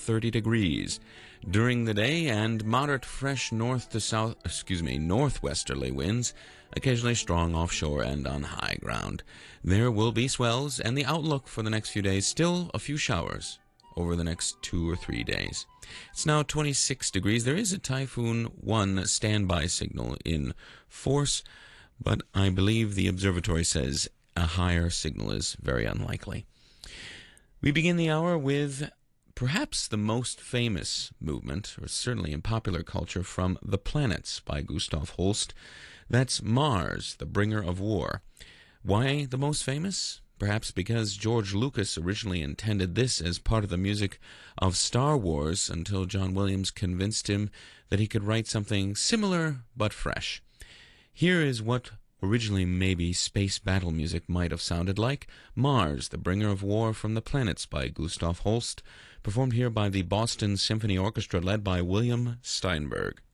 30 degrees. During the day, and moderate fresh northwesterly winds, occasionally strong offshore and on high ground. There will be swells, and the outlook for the next few days, still a few showers over the next 2 or 3 days. It's now 26 degrees. There is a Typhoon 1 standby signal in force, but I believe the observatory says a higher signal is very unlikely. We begin the hour with perhaps the most famous movement, or certainly in popular culture, from The Planets by Gustav Holst. That's Mars, the Bringer of War. Why the most famous? Perhaps because George Lucas originally intended this as part of the music of Star Wars until John Williams convinced him that he could write something similar but fresh. Here is what originally maybe space battle music might have sounded like. Mars, the Bringer of War from The Planets by Gustav Holst, performed here by the Boston Symphony Orchestra led by William Steinberg.